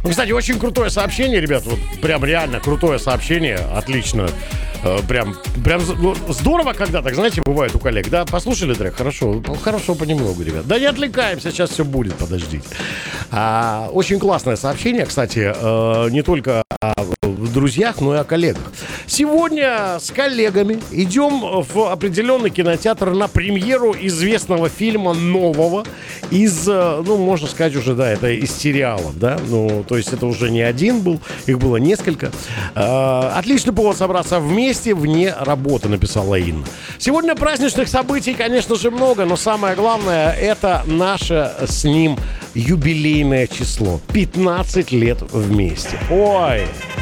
Ну, кстати, очень крутое сообщение, ребят. Вот прям реально крутое сообщение. Отлично. Прям здорово, когда так, знаете, бывает у коллег. Да, послушали трек? Хорошо понемногу, ребят. Да не отвлекаемся, сейчас все будет, подождите. Очень классное сообщение, кстати, не только о друзьях, но и о коллегах. Сегодня с коллегами идем в определенный кинотеатр на премьеру известного фильма нового из, ну, можно сказать уже, да, это из сериалов, да, ну, то есть это уже не один был, их было несколько. Отличный повод собраться вместе вне работы, написала Инна. Сегодня праздничных событий, конечно же, много, но самое главное, это наше с ним юбилейное число. 15 лет вместе. Ой!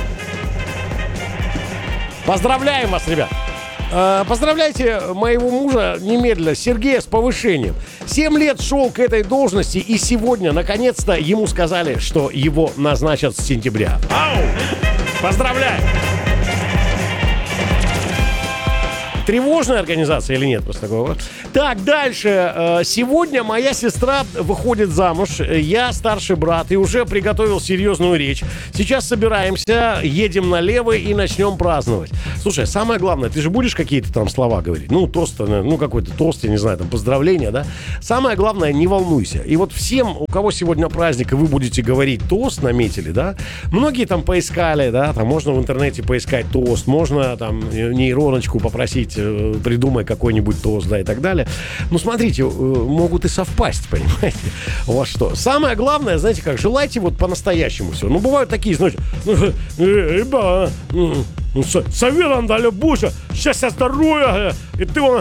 Поздравляем вас, ребят! Поздравляйте моего мужа немедленно, Сергея, с повышением. 7 лет шел к этой должности, и сегодня, наконец-то, ему сказали, что его назначат с сентября. Ау! Поздравляю! Тревожная организация или нет? Просто такого. Так, дальше. Сегодня моя сестра выходит замуж. Я старший брат и уже приготовил серьезную речь. Сейчас собираемся, едем налево и начнем праздновать. Слушай, самое главное, ты же будешь какие-то там слова говорить? Ну, тост, ну, какой-то тост, я не знаю, там, поздравления, да? Самое главное, не волнуйся. И вот всем, у кого сегодня праздник, и вы будете говорить тост, наметили, да? Многие там поискали, да? Там можно в интернете поискать тост, можно там нейроночку попросить, придумай какой-нибудь тост, да, и так далее. Ну, смотрите, могут и совпасть, понимаете? У вас что? Самое главное, знаете как, желайте вот по-настоящему все. Ну, бывают такие, знаете, советом дали Буша, счастья, здоровья, и ты, он,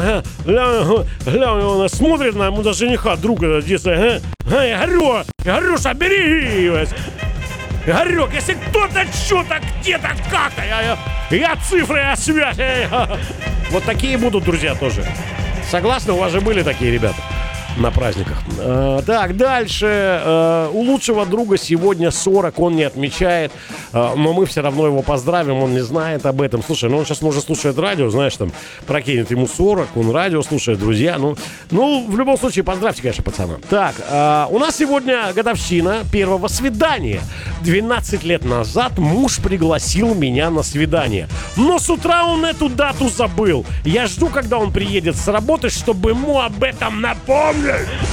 он смотрит на ему до жениха, друга детства, Гарюша, бери его. Гарек, если кто-то что-то где-то как-то, я цифры, я связь. Вот такие будут, друзья, тоже. Согласны? У вас же были такие ребята на праздниках. Так, дальше. У лучшего друга сегодня 40, он не отмечает, но мы все равно его поздравим, он не знает об этом. Слушай, ну он сейчас, может, слушает радио, знаешь, там, прокинет ему 40, он радио слушает, друзья. Ну, в любом случае, поздравьте, конечно, пацана. Так, у нас сегодня годовщина первого свидания. 12 лет назад муж пригласил меня на свидание. Но с утра он эту дату забыл. Я жду, когда он приедет с работы, чтобы ему об этом напомнить.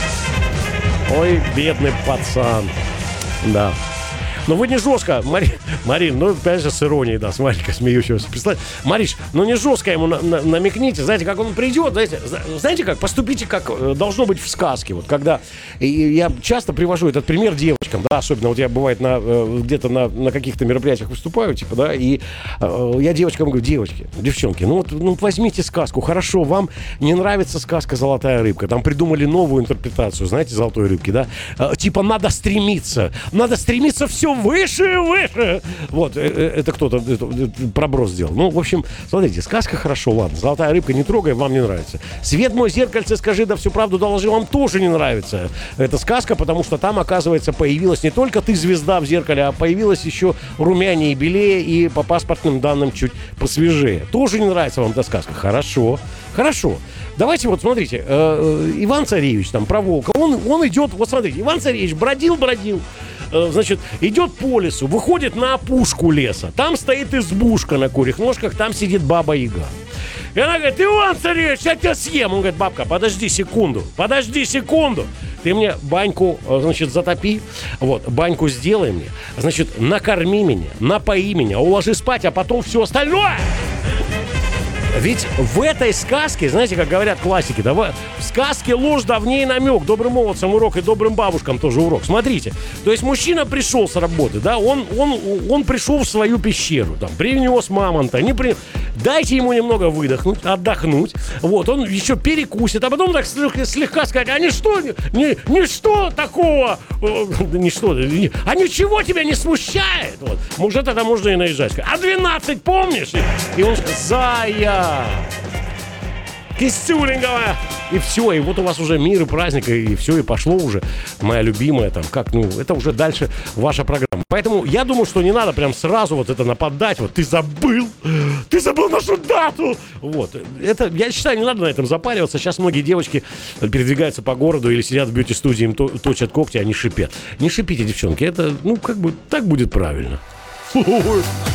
Ой, бедный пацан. Да. Но вы не жестко, Марин, ну, опять же, с иронией, да, с Марикой смеющегося. Мариш, ну не жестко ему намекните, знаете, как он придет, знаете как, поступите, как должно быть в сказке. Вот когда, я часто привожу этот пример девочкам, да, особенно вот я, бывает, где-то на каких-то мероприятиях выступаю, типа, да, и я девочкам говорю, девчонки, ну возьмите сказку, хорошо, вам не нравится сказка «Золотая рыбка», там придумали новую интерпретацию, знаете, «Золотой рыбки», да, типа надо стремиться все выше и выше. Вот, это кто-то проброс сделал. Ну, в общем, смотрите, сказка хорошо, ладно. «Золотая рыбка» не трогай, вам не нравится. «Свет мой, зеркальце, скажи, да всю правду доложи», вам тоже не нравится эта сказка, потому что там, оказывается, появилась не только ты звезда в зеркале, а появилась еще румянее и белее, и по паспортным данным чуть посвежее. Тоже не нравится вам эта сказка. Хорошо. Давайте вот, смотрите, Иван Царевич, там, про волка, он идет, вот смотрите, Иван Царевич бродил, значит, идет по лесу, выходит на опушку леса, там стоит избушка на курьих ножках, там сидит Баба-Яга. И она говорит, Иван Царевич, я тебя съем. Он говорит, бабка, подожди секунду, ты мне баньку, значит, затопи, вот, баньку сделай мне, значит, накорми меня, напои меня, уложи спать, а потом все остальное. Ведь в этой сказке, знаете, как говорят классики, да, в сказке ложь давней намек, добрым молодцам урок и добрым бабушкам тоже урок. Смотрите, то есть мужчина пришел с работы, да, он пришел в свою пещеру, там, принес мамонта, дайте ему немного выдохнуть, отдохнуть, вот, он еще перекусит, а потом так слегка сказать, а ничто такого, ничего тебя не смущает, вот. Может, тогда можно и наезжать, а 12 помнишь? И он скажет, Зая, кистюленькая, и все, и вот у вас уже мир и праздник, и все, и пошло уже, моя любимая, там, как, ну, это уже дальше ваша программа. Поэтому я думаю, что не надо прям сразу вот это нападать, вот, ты забыл нашу дату, вот, это, я считаю, не надо на этом запариваться, сейчас многие девочки передвигаются по городу или сидят в бьюти-студии, им точат когти, они шипят. Не шипите, девчонки, это, ну, как бы, так будет правильно.